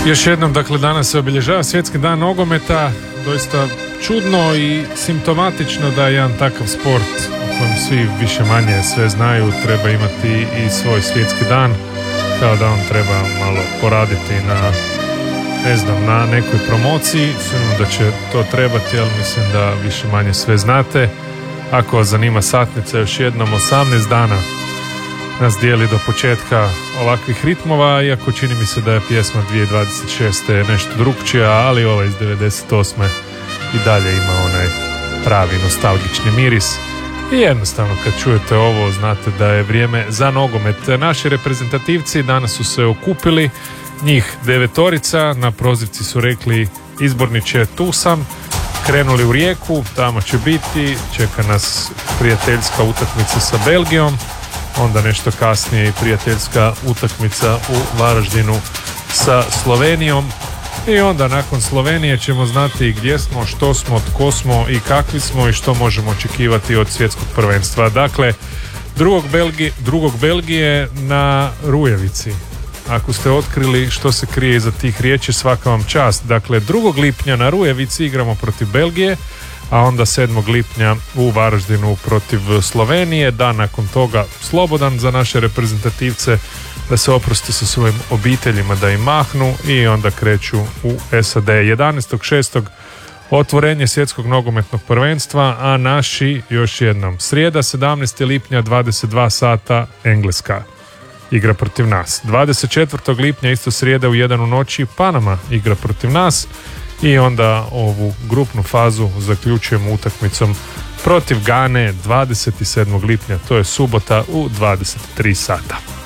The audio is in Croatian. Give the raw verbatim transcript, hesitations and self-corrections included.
Još jednom, dakle, danas se obilježava Svjetski dan nogometa. Doista čudno i simptomatično da jedan takav sport u kojem svi više manje sve znaju treba imati i svoj svjetski dan, kao da on treba malo poraditi na, ne znam, na nekoj promociji. Sigurno da će to trebati, ali mislim da više manje sve znate. Ako vas zanima satnica, još jednom, osamnaest dana nas dijeli do početka ovakvih ritmova, iako čini mi se da je pjesma dvije tisuće dvadeset šeste nešto drugčija, ali ova iz devedeset osme i dalje ima onaj pravi nostalgični miris. I jednostavno kad čujete ovo, znate da je vrijeme za nogomet. Naši reprezentativci danas su se okupili, njih devetorica, na prozivci su rekli izborniče tu sam, krenuli u Rijeku, tamo će biti, čeka nas prijateljska utakmica sa Belgijom, onda nešto kasnije i prijateljska utakmica u Varaždinu sa Slovenijom i onda nakon Slovenije ćemo znati gdje smo, što smo, tko smo i kakvi smo i što možemo očekivati od svjetskog prvenstva. Dakle, drugog, Belgi, drugog Belgije na Rujevici. Ako ste otkrili što se krije iza tih riječi, svaka vam čast. Dakle, drugog lipnja na Rujevici igramo protiv Belgije, a onda sedmog lipnja u Varaždinu protiv Slovenije. Dan nakon toga slobodan za naše reprezentativce da se oprosti sa svojim obiteljima, da im mahnu i onda kreću u S A D. jedanaestog šestog otvorenje svjetskog nogometnog prvenstva, a naši još jednom srijeda sedamnaestog lipnja dvadeset dva sata Engleska igra protiv nas. dvadeset četvrtog lipnja isto srijeda u jedan u noći Panama igra protiv nas. I onda ovu grupnu fazu zaključujemo utakmicom protiv Gane dvadeset sedmog lipnja, to je subota u dvadeset tri sata.